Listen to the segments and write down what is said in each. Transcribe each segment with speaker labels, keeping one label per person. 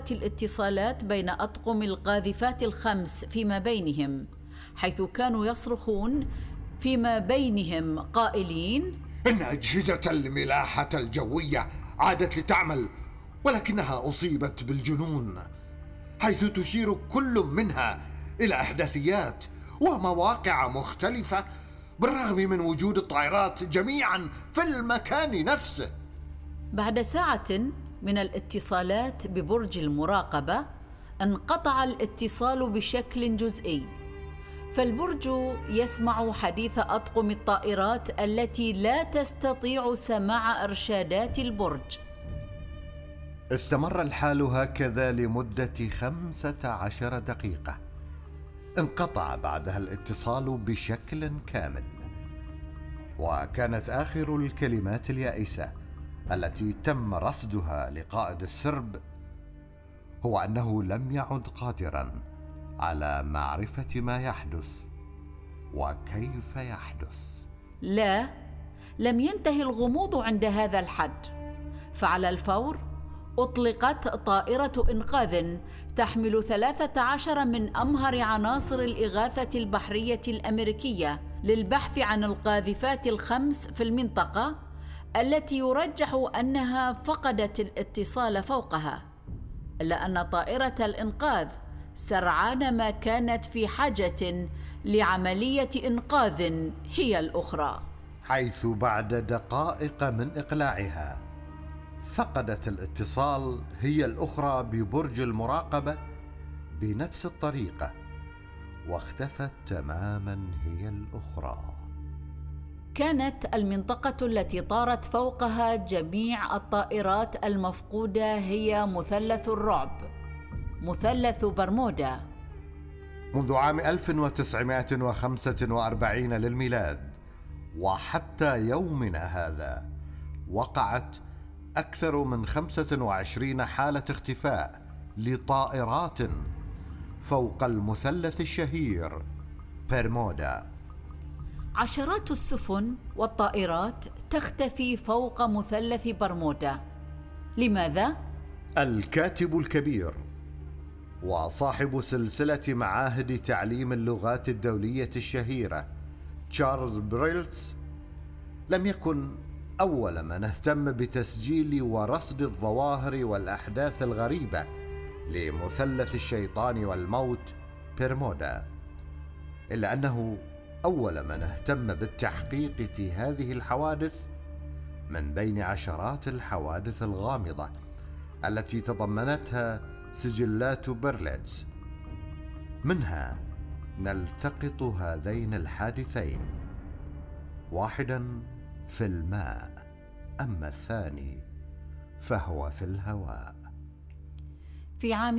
Speaker 1: توقفت الاتصالات بين أطقم القاذفات الخمس فيما بينهم، حيث كانوا يصرخون فيما بينهم قائلين:
Speaker 2: إن أجهزة الملاحة الجوية عادت لتعمل، ولكنها أصيبت بالجنون، حيث تشير كل منها إلى أحداثيات ومواقع مختلفة بالرغم من وجود الطائرات جميعا في المكان نفسه.
Speaker 1: بعد ساعة من الاتصالات ببرج المراقبة انقطع الاتصال بشكل جزئي، فالبرج يسمع حديث أطقم الطائرات التي لا تستطيع سماع إرشادات البرج.
Speaker 3: استمر الحال هكذا لمدة 15 دقيقة. انقطع بعدها الاتصال بشكل كامل، وكانت آخر الكلمات اليائسة التي تم رصدها لقائد السرب هو أنه لم يعد قادراً على معرفة ما يحدث وكيف يحدث.
Speaker 1: لا، لم ينتهي الغموض عند هذا الحد، فعلى الفور أطلقت طائرة إنقاذ تحمل 13 من أمهر عناصر الإغاثة البحرية الأمريكية للبحث عن القاذفات الخمس في المنطقة التي يرجح أنها فقدت الاتصال فوقها، إلا أن طائرة الإنقاذ سرعان ما كانت في حاجة لعملية إنقاذ هي الأخرى،
Speaker 3: حيث بعد دقائق من إقلاعها فقدت الاتصال هي الأخرى ببرج المراقبة بنفس الطريقة، واختفت تماما هي الأخرى.
Speaker 1: كانت المنطقة التي طارت فوقها جميع الطائرات المفقودة هي مثلث الرعب، مثلث برمودا.
Speaker 3: منذ عام 1945 للميلاد وحتى يومنا هذا وقعت أكثر من 25 حالة اختفاء لطائرات فوق المثلث الشهير برمودا.
Speaker 1: عشرات السفن والطائرات تختفي فوق مثلث برمودا. لماذا؟
Speaker 3: الكاتب الكبير وصاحب سلسلة معاهد تعليم اللغات الدولية الشهيرة تشارلز بريلتس لم يكن أول من اهتم بتسجيل ورصد الظواهر والأحداث الغريبة لمثلث الشيطان والموت برمودا، إلا أنه أول من اهتم بالتحقيق في هذه الحوادث من بين عشرات الحوادث الغامضة التي تضمنتها سجلات برليتس. منها نلتقط هذين الحادثين، واحدا في الماء، أما الثاني فهو في الهواء.
Speaker 1: في عام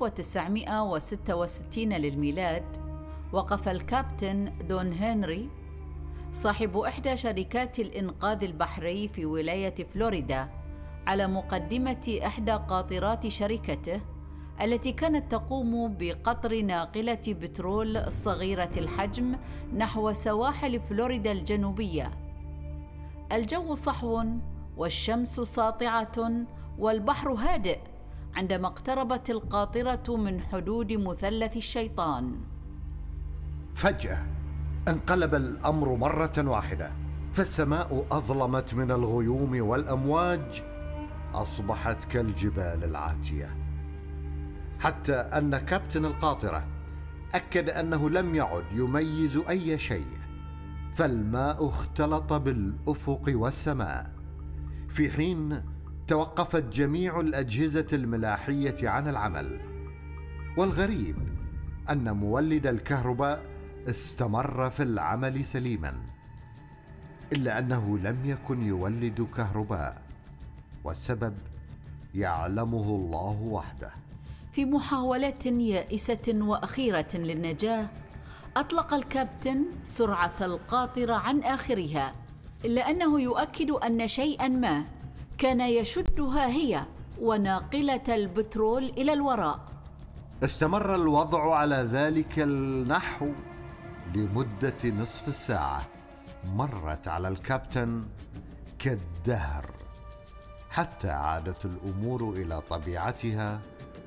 Speaker 1: 1966 للميلاد وقف الكابتن دون هنري صاحب إحدى شركات الإنقاذ البحري في ولاية فلوريدا على مقدمة إحدى قاطرات شركته التي كانت تقوم بقطر ناقلة بترول صغيرة الحجم نحو سواحل فلوريدا الجنوبية. الجو صحو والشمس ساطعة والبحر هادئ عندما اقتربت القاطرة من حدود مثلث الشيطان.
Speaker 3: فجأة انقلب الأمر مرة واحدة، فالسماء أظلمت من الغيوم والأمواج أصبحت كالجبال العاتية، حتى أن كابتن القاطرة أكد أنه لم يعد يميز أي شيء، فالماء اختلط بالأفق والسماء، في حين توقفت جميع الأجهزة الملاحية عن العمل. والغريب أن مولد الكهرباء استمر في العمل سليما، إلا أنه لم يكن يولد كهرباء، والسبب يعلمه الله وحده.
Speaker 1: في محاولة يائسة وأخيرة للنجاة أطلق الكابتن سرعة القاطرة عن آخرها، إلا أنه يؤكد أن شيئا ما كان يشدها هي وناقلة البترول إلى الوراء.
Speaker 3: استمر الوضع على ذلك النحو لمدة نصف الساعة مرت على الكابتن كالدهر، حتى عادت الأمور إلى طبيعتها